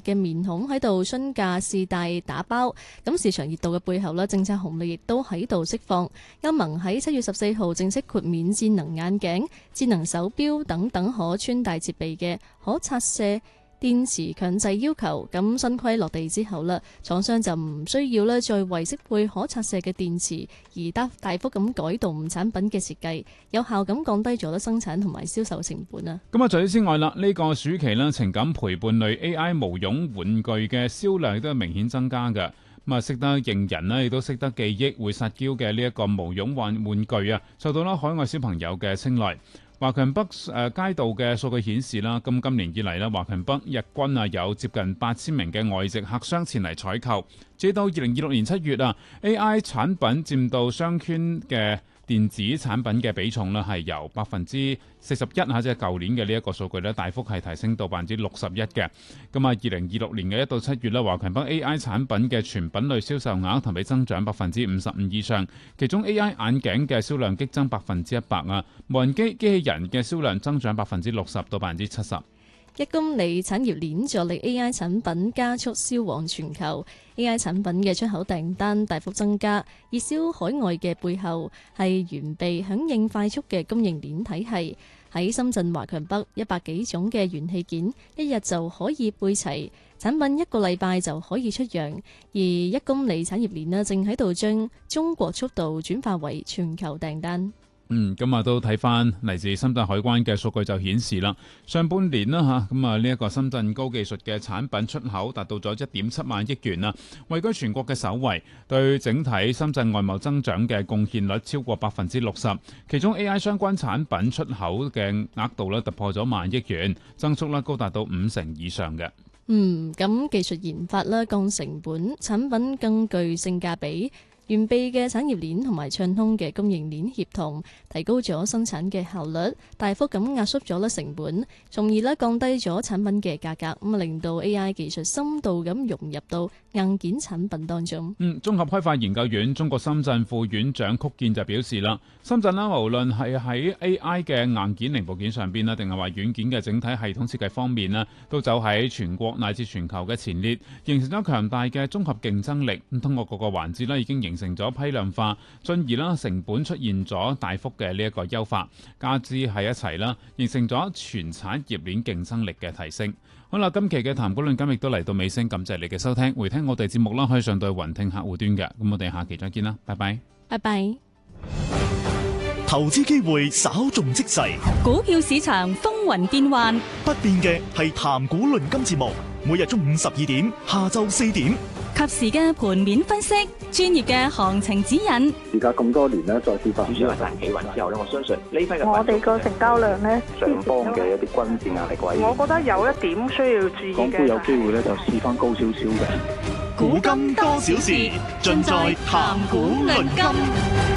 嘅面孔喺度詢價試大打包。咁市場熱度嘅背後咧，政策紅利亦都喺度釋放。歐盟喺7月14號正式豁免智能眼鏡、智能手錶等等可穿戴設備嘅可拆卸電池強制要求。咁新規落地之後啦，廠商就唔需要咧再為適配可拆卸嘅電池而大幅咁改動產品嘅設計，有效咁降低咗生產同埋銷售成本啊。 咁啊，除此之外啦，呢個暑期咧情感陪伴類 AI 無傭玩具嘅銷量亦都係明顯增加嘅。咁啊，識得認人咧，亦都識得記憶、會撒嬌嘅呢一個無傭玩具啊，受到啦海外小朋友嘅青睞。華強北街道嘅數據顯示啦，咁今年以嚟咧，華強北日均啊有接近8000名嘅外籍客商前嚟採購。至到2026年7月啊 ，AI 產品佔到商圈嘅電子產品嘅比重呢係由41%即係舊年嘅呢一個數據呢，大幅係提升到61%嘅。咁啊，2026年嘅1到7月呢，華強北 AI 產品嘅全品類銷售額同比增長55%以上，其中 AI 眼鏡嘅銷量激增100%啊，無人機機器人嘅銷量增長60%到70%。 1公里產業鏈助力 AI 產品加速銷往全球 ，AI 產品嘅出口訂單大幅增加，熱銷海外嘅背後係完備響應快速嘅供應鏈體系。喺深圳華強北100幾種嘅元器件，一日就可以配齊，產品1個禮拜就可以出洋。而1公里產業鏈呢，正喺度將中國速度轉化為全球訂單。 咁啊都睇翻嚟自深圳海關嘅數據就顯示啦，上半年啦嚇，咁啊呢一個深圳高技術嘅產品出口達到咗1.7萬億元啊，位居全國嘅首位，對整體深圳外貿增長嘅貢獻率超過60%，其中 AI 相關產品出口嘅額度咧突破咗萬億元，增速咧高達到50%以上嘅。 咁技術研發啦，降成本，產品更具性價比。完備嘅產業鏈同埋暢通嘅供應鏈協同，提高咗生產嘅效率，大幅咁壓縮咗成本，從而降低咗產品嘅價格，咁令到 AI 技術深度咁融入到硬件產品當中。 綜合開發研究院中國深圳副院長曲建就表示啦，深圳啦，無論係喺 AI 嘅硬件零部件上邊啦，定係話軟件嘅整體系統設計方面啦，都走喺全國乃至全球嘅前列，形成咗強大嘅綜合競爭力。咁通過各個環節啦，已經形成咗批量化，進而啦成本出現咗大幅嘅呢一個優化，加之喺一齊啦，形成咗全產業鏈競爭力嘅提升。好啦，今期嘅談股論金亦都嚟到尾聲，感謝你嘅收聽。回聽我哋節目啦，可以上到雲聽客戶端嘅。咁我哋下期再見啦，拜拜。 拜拜。 投資機會稍縱即逝， 股票市場風雲變幻， 不變嘅係談股論金節目，每日中午12點，下晝4點， 及時嘅盤面分析，專業嘅行情指引。 而家咁多年咧，再次發展主要係企穩之後咧，我相信呢批嘅我哋個成交量咧， 上方嘅一啲均線壓力位， 我覺得有一點需要注意嘅， 港股有機會咧就試翻高少少嘅。 股金多少事，盡在談股論金。